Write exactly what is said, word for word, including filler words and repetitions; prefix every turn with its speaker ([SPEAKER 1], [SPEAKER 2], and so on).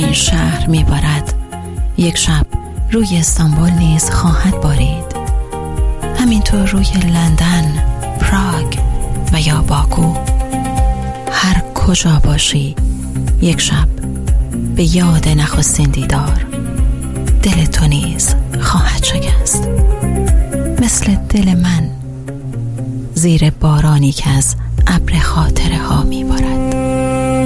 [SPEAKER 1] این شهر میبارد، یک شب روی استانبول نیز خواهد بارید. همینطور روی لندن، پراگ و یا باکو. هر کجا باشی یک شب به یاد نخستین دیدار دل تو نیز خواهد شکست، مثل دل من زیر بارانی که از ابر خاطره ها میبارد.